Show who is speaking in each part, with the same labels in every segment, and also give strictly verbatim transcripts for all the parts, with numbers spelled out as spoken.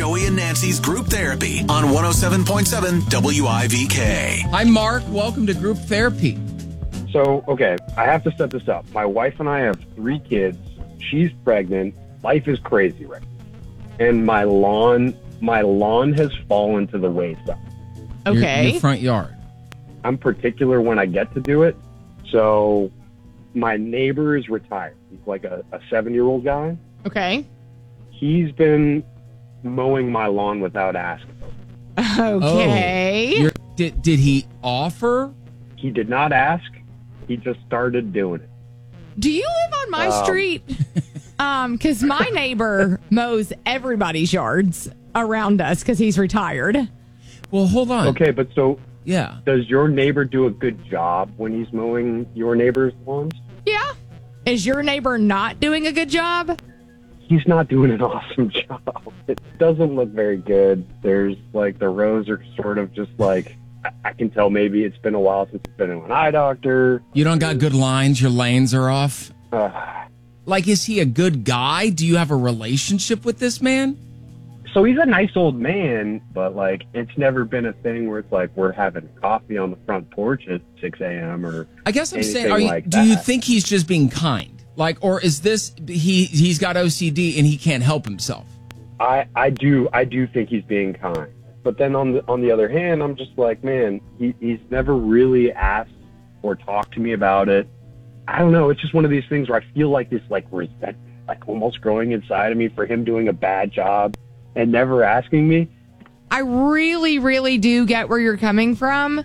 Speaker 1: Joey and Nancy's Group Therapy on one oh seven point seven W I V K.
Speaker 2: Hi, Mark. Welcome to Group Therapy.
Speaker 3: So, okay, I have to set this up. My wife and I have three kids. She's pregnant. Life is crazy right now. And my lawn, my lawn has fallen to the wayside.
Speaker 2: Okay. Your, your front yard.
Speaker 3: I'm particular when I get to do it. So my neighbor is retired. He's like a, a seven-year-old guy.
Speaker 4: Okay.
Speaker 3: He's been mowing my lawn without asking.
Speaker 4: Okay.
Speaker 2: Oh, did, did he offer?
Speaker 3: He did not ask. He just started doing it.
Speaker 4: Do you live on my
Speaker 3: Um,
Speaker 4: street? Um, because my neighbor mows everybody's yards around us because he's retired.
Speaker 2: Well, hold on.
Speaker 3: Okay, but so
Speaker 2: Yeah.
Speaker 3: does your neighbor do a good job when he's mowing your neighbor's lawns?
Speaker 4: Yeah. Is your neighbor not doing a good job?
Speaker 3: He's not doing an awesome job. It doesn't look very good. There's like the rows are sort of just like, I, I can tell maybe it's been a while since it's been to an eye doctor.
Speaker 2: You don't got good lines. Your lanes are off.
Speaker 3: Uh,
Speaker 2: Like, is he a good guy? Do you have a relationship with this man?
Speaker 3: so he's a nice old man, but like it's never been a thing where it's like we're having coffee on the front porch at six a.m. or
Speaker 2: I guess I'm saying,
Speaker 3: anything
Speaker 2: are you,
Speaker 3: like
Speaker 2: do
Speaker 3: that.
Speaker 2: you think he's just being kind? Like, or is this, he, he's got O C D and he can't help himself?
Speaker 3: I, I do I do think he's being kind. But then on the on the other hand, I'm just like, man, he, he's never really asked or talked to me about it. I don't know. It's just one of these things where I feel like this like resentment, like almost growing inside of me for him doing a bad job and never asking me.
Speaker 4: I really, really do get where you're coming from.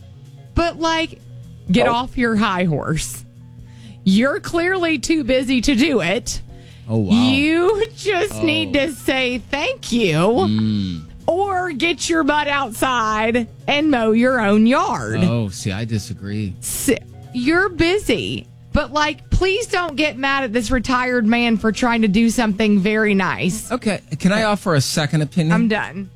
Speaker 4: But, like, get
Speaker 3: Oh.
Speaker 4: off your high horse. You're clearly too busy to do it.
Speaker 2: Oh, wow.
Speaker 4: You just
Speaker 2: Oh.
Speaker 4: need to say thank you
Speaker 2: Mm.
Speaker 4: or get your butt outside and mow your own yard.
Speaker 2: Oh, see, I disagree.
Speaker 4: S- You're busy. But, like, please don't get mad at this retired man for trying to do something very nice.
Speaker 2: Okay, can I offer a second opinion?
Speaker 4: I'm done.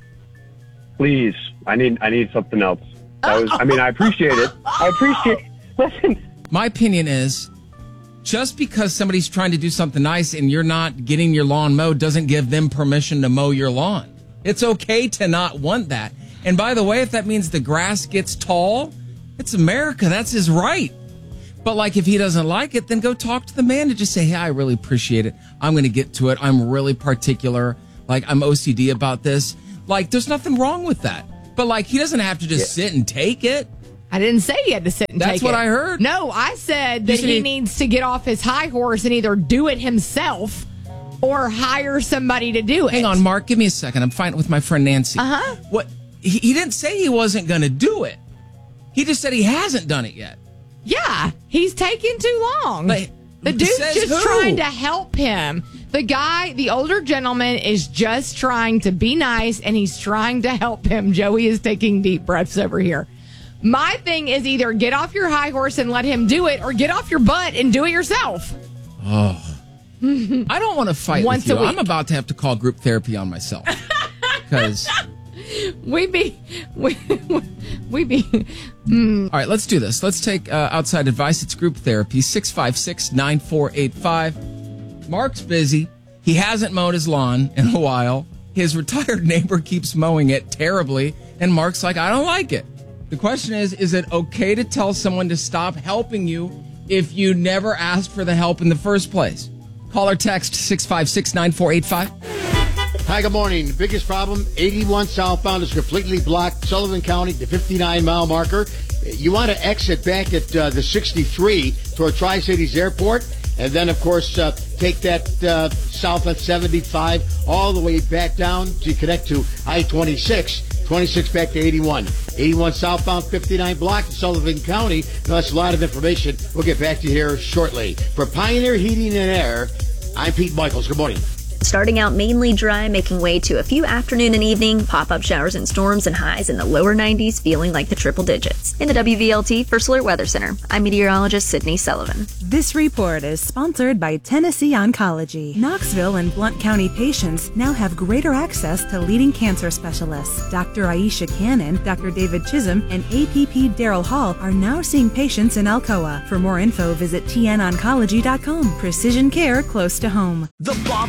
Speaker 3: Please, I need I need something else. That was, I mean, I appreciate it. I appreciate. Listen,
Speaker 2: My opinion is, just because somebody's trying to do something nice and you're not getting your lawn mowed doesn't give them permission to mow your lawn. It's okay to not want that. And by the way, if that means the grass gets tall, it's America. That's his right. But like, if he doesn't like it, then go talk to the man and just say, hey, I really appreciate it. I'm going to get to it. I'm really particular. Like, I'm O C D about this. Like, there's nothing wrong with that. But like, he doesn't have to just
Speaker 3: Yeah.
Speaker 2: sit and take it.
Speaker 4: I didn't say he had to sit and
Speaker 2: That's
Speaker 4: take it.
Speaker 2: what I heard.
Speaker 4: No, I said that
Speaker 2: said
Speaker 4: he
Speaker 2: he-
Speaker 4: needs to get off his high horse and either do it himself or hire somebody to do it.
Speaker 2: Hang on, Mark. Give me a second. I'm fighting with my friend Nancy.
Speaker 4: Uh-huh.
Speaker 2: What? He, he didn't say he wasn't going to do it. He just said he hasn't done it yet.
Speaker 4: Yeah, he's taking too long.
Speaker 2: But-
Speaker 4: the dude's
Speaker 2: says
Speaker 4: just
Speaker 2: who?
Speaker 4: trying to help him. The guy, the older gentleman, is just trying to be nice and he's trying to help him. Joey is taking deep breaths over here. My thing is either get off your high horse and let him do it or get off your butt and do it yourself.
Speaker 2: Oh. I don't want to fight
Speaker 4: Once
Speaker 2: with
Speaker 4: a
Speaker 2: you.
Speaker 4: week.
Speaker 2: I'm about to have to call group therapy on myself. Because,
Speaker 4: We be, we, we be.
Speaker 2: all right, let's do this. Let's take uh, outside advice. It's group therapy, six five six, nine four eight five. Mark's busy. He hasn't mowed his lawn in a while. His retired neighbor keeps mowing it terribly. And Mark's like, I don't like it. The question is, is it okay to tell someone to stop helping you if you never asked for the help in the first place? Call or text six five six, nine four eight five.
Speaker 5: Hi, good morning. The biggest problem, eighty-one southbound is completely blocked. Sullivan County, the fifty-nine mile marker. You want to exit back at uh, the sixty-three toward Tri-Cities Airport. And then, of course, uh, take that uh, south at seventy-five all the way back down to connect to I twenty-six. twenty-six back to eighty-one. eighty-one southbound, fifty-nine block in Sullivan County. Now, that's a lot of information. We'll get back to you here shortly. For Pioneer Heating and Air, I'm Pete Michaels. Good morning.
Speaker 6: Starting out mainly dry, making way to a few afternoon and evening pop-up showers and storms and highs in the lower nineties, feeling like the triple digits. In the W V L T First Alert Weather Center, I'm meteorologist Sydney Sullivan.
Speaker 7: This report is sponsored by Tennessee Oncology. Knoxville and Blount County patients now have greater access to leading cancer specialists. Doctor Aisha Cannon, Doctor David Chisholm, and A P P Daryl Hall are now seeing patients in Alcoa. For more info, visit T N oncology dot com. Precision care close to home.
Speaker 1: The Bob and Tom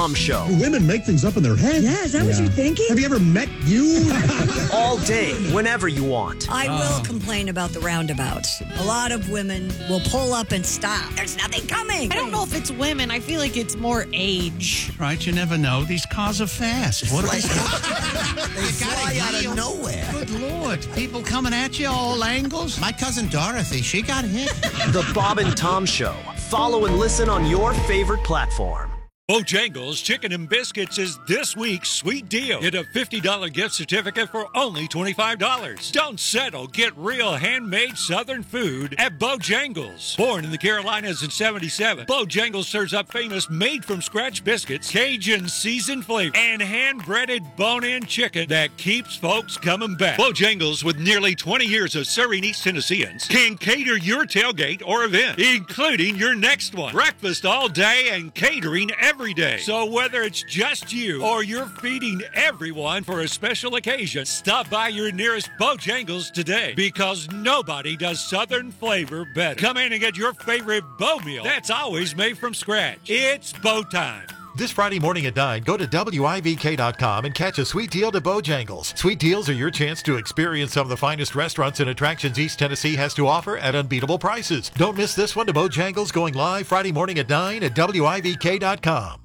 Speaker 8: Tom Show.
Speaker 9: Women make things up in their head.
Speaker 10: Yeah, is that yeah. what you're thinking?
Speaker 9: Have you ever met you?
Speaker 8: All day, whenever you want.
Speaker 10: I oh. will complain about the roundabouts. A lot of women will pull up and stop. There's nothing coming.
Speaker 11: I don't know if it's women. I feel like it's more age.
Speaker 12: Right, you never know. These cars are fast. What are they?
Speaker 13: They fly out of nowhere.
Speaker 12: Good Lord. People coming at you all angles.
Speaker 13: My cousin Dorothy, she got hit.
Speaker 8: The Bob and Tom Show. Follow and listen on your favorite platform.
Speaker 14: Bojangles Chicken and Biscuits is this week's sweet deal. Get a fifty dollars gift certificate for only twenty-five dollars. Don't settle. Get real handmade Southern food at Bojangles. Born in the Carolinas in seventy-seven, Bojangles serves up famous made-from-scratch biscuits, Cajun seasoned flavor, and hand-breaded bone-in chicken that keeps folks coming back. Bojangles, with nearly twenty years of serving East Tennesseans, can cater your tailgate or event, including your next one. Breakfast all day and catering every Every day. So whether it's just you or you're feeding everyone for a special occasion, stop by your nearest Bojangles today, because nobody does Southern flavor better. Come in and get your favorite Bo meal that's always made from scratch. It's Bo time.
Speaker 15: This Friday morning at nine, go to W I V K dot com and catch a sweet deal to Bojangles. Sweet deals are your chance to experience some of the finest restaurants and attractions East Tennessee has to offer at unbeatable prices. Don't miss this one to Bojangles, going live Friday morning at nine at W I V K dot com.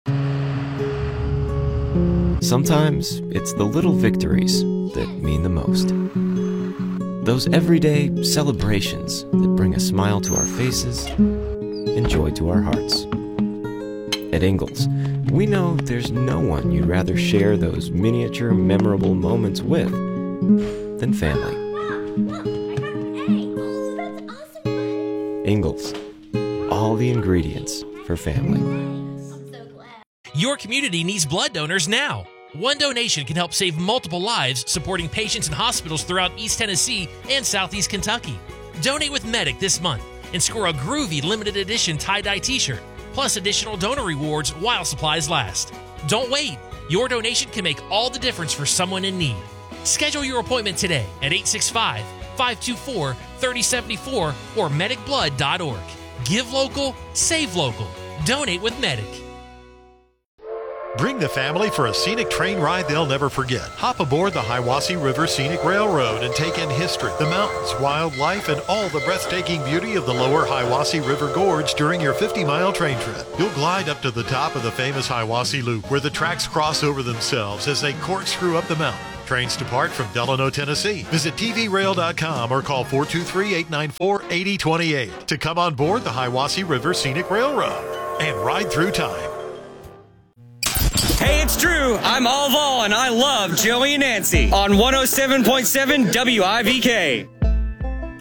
Speaker 16: Sometimes it's the little victories that mean the most. Those everyday celebrations that bring a smile to our faces and joy to our hearts. At Ingalls, we know there's no one you'd rather share those miniature, memorable moments with than family. Ingalls, all the ingredients for family.
Speaker 17: Your community needs blood donors now. One donation can help save multiple lives, supporting patients in hospitals throughout East Tennessee and Southeast Kentucky. Donate with Medic this month and score a groovy limited edition tie-dye t-shirt, plus additional donor rewards while supplies last. Don't wait. Your donation can make all the difference for someone in need. Schedule your appointment today at eight six five, five two four, three oh seven four or medic blood dot org. Give local, save local. Donate with Medic.
Speaker 15: Bring the family for a scenic train ride they'll never forget. Hop aboard the Hiwassee River Scenic Railroad and take in history, the mountains, wildlife, and all the breathtaking beauty of the lower Hiwassee River Gorge during your fifty-mile train trip. You'll glide up to the top of the famous Hiwassee Loop, where the tracks cross over themselves as they corkscrew up the mountain. Trains depart from Delano, Tennessee. Visit T V rail dot com or call four two three, eight nine four, eight oh two eight to come on board the Hiwassee River Scenic Railroad and ride through time.
Speaker 18: Hey, it's Drew. I'm All Vol, and I love Joey and Nancy on one oh seven point seven W I V K.